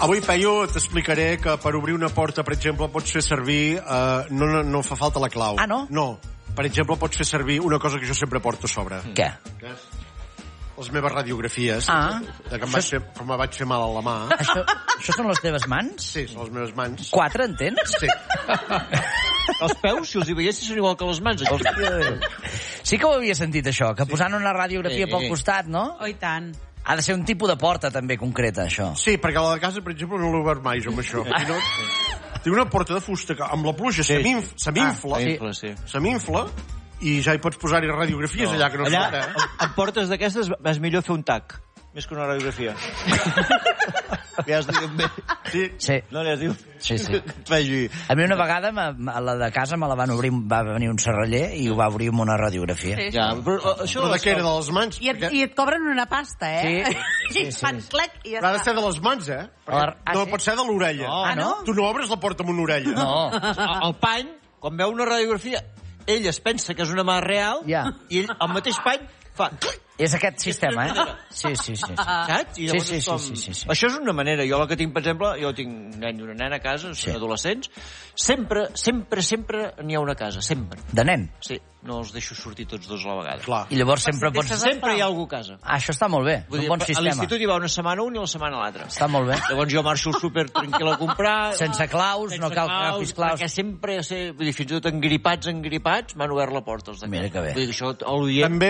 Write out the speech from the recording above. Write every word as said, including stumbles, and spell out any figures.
Avui, Peyu, t'explicaré que per obrir una porta, per exemple, pots fer servir... Uh, no, no, no fa falta la clau. Ah, no? No. Per exemple, pots fer servir una cosa que jo sempre porto a sobre. Què? Que és les meves radiografies. Ah. De que em vaig fer, com me vaig fer mal a la mà. Això, això són les teves mans? Sí, són les meves mans. Quatre, entens? Sí. Els peus, si els hi veiessis, són igual que les mans. Sí que ho havia sentit, això, que posant una radiografia Sí. pel costat, no? Oh, i tant. Ha de ser un tipus de porta, també, concreta, això. Sí, perquè a la de casa, per exemple, no l'he obert mai, jo, amb això. I no, tinc una porta de fusta que amb la pluja se m'inf- se m'infla, Ah, sí. Infla, sí. se m'infla, i ja hi pots posar-hi radiografies allà que no es Allà, fa, eh? amb portes d'aquestes, és millor fer un tac, més que una radiografia. Ja es diu bé. Sí. Sí, No li has dit? sí, sí. Que et faci... A mi una vegada, a la de casa, me la van obrir, va venir un serraller i ho va obrir amb una radiografia. Sí. Ja, però uh, això... Però de què era, de les mans? I et, Perquè I et cobren una pasta, eh? Sí, sí, I sí. fan clac i ja ha de està. ser de les mans, eh? Perquè Ah, no sí? pot ser de l'orella. No. Ah, no? Tu no obres la porta amb una orella. No. El pany, quan veu una radiografia, ell es pensa que és una mà real Ja. i ell, al mateix pany, fa... És aquest sistema, eh? Sí, sí, sí. sí. Saps? I llavors Sí, sí, és com... sí, sí, sí. Això és una manera. Jo la que tinc, per exemple, jo tinc un nen i una nena a casa, són Sí. adolescents, sempre, sempre, sempre n'hi ha una a casa, sempre. De nen. Sí, no els deixo sortir tots dos a la vegada. Clar. I llavors sempre si pots... deixes Sempre hi ha algú a casa. Ah, això està molt bé. És Vull un dir, bon a sistema. l'institut hi va una setmana un i la setmana l'altra. Està molt bé. Llavors jo marxo super tranquil a comprar... Sense claus, no cal que agafis claus. Perquè sempre, sé, vull dir, fins i tot engripats, engripats, m'han obert la porta els de casa. Mira que bé. Vull dir, això, ho diem... També